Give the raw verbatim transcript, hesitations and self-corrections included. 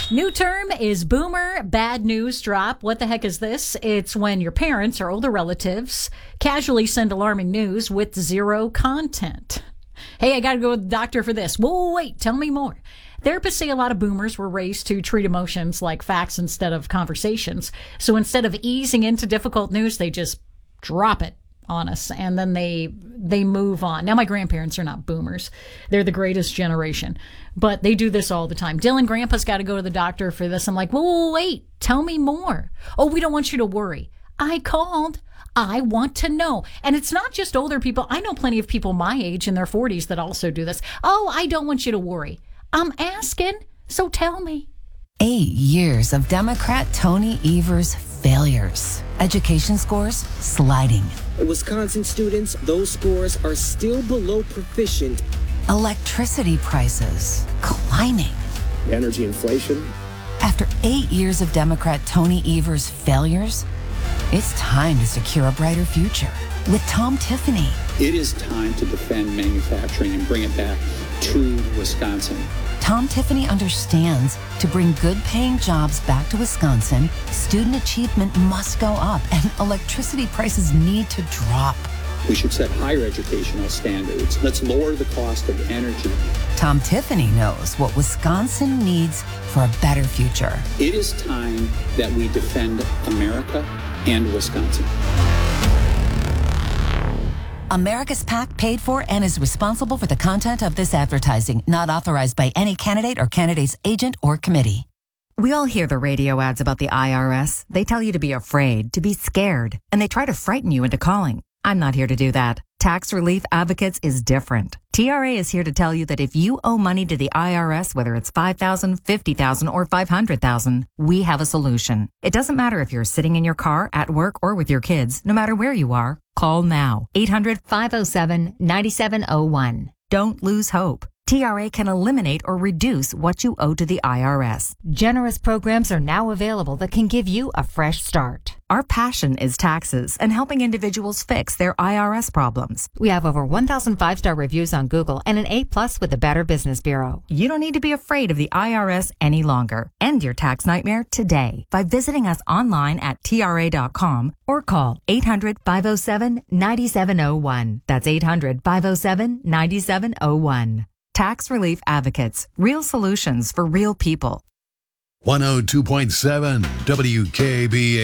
New term is boomer bad news drop. What the heck is this? It's when your parents or older relatives casually send alarming news with zero content. Hey, I got to go with the doctor for this. Whoa, wait, tell me more. Therapists say a lot of boomers were raised to treat emotions like facts instead of conversations. So instead of easing into difficult news, they just drop it on us, and then they they move on. Now, my grandparents are not boomers. They're the greatest generation, but they do this all the time. Dylan, Grandpa's got to go to the doctor for this. I'm like, whoa, whoa, wait, tell me more. Oh, we don't want you to worry. I called. I want to know. And it's not just older people. I know plenty of people my age in their forties that also do this. Oh, I don't want you to worry. I'm asking, so tell me. Eight years of Democrat Tony Evers' failures. Education scores sliding. Wisconsin students, those scores are still below proficient. Electricity prices climbing. Energy inflation. After eight years of Democrat Tony Evers' failures, it's time to secure a brighter future with Tom Tiffany. It is time to defend manufacturing and bring it back to Wisconsin. Tom Tiffany understands to bring good-paying jobs back to Wisconsin, student achievement must go up and electricity prices need to drop. We should set higher educational standards. Let's lower the cost of energy. Tom Tiffany knows what Wisconsin needs for a better future. It is time that we defend America and Wisconsin. America's PAC paid for and is responsible for the content of this advertising, not authorized by any candidate or candidate's agent or committee. We all hear the radio ads about the I R S. They tell you to be afraid, to be scared, and they try to frighten you into calling. I'm not here to do that. Tax Relief Advocates is different. T R A is here to tell you that if you owe money to the I R S, whether it's five thousand dollars, fifty thousand dollars, or five hundred thousand dollars, we have a solution. It doesn't matter if you're sitting in your car, at work, or with your kids. No matter where you are, call now. eight hundred, five oh seven, nine seven oh one. Don't lose hope. T R A can eliminate or reduce what you owe to the I R S. Generous programs are now available that can give you a fresh start. Our passion is taxes and helping individuals fix their I R S problems. We have over one thousand five-star reviews on Google and an A plus with the Better Business Bureau. You don't need to be afraid of the I R S any longer. End your tax nightmare today by visiting us online at T R A dot com or call eight hundred, five oh seven, nine seven oh one. That's eight hundred, five oh seven, nine seven oh one. Tax Relief Advocates. Real solutions for real people. one oh two point seven W K B A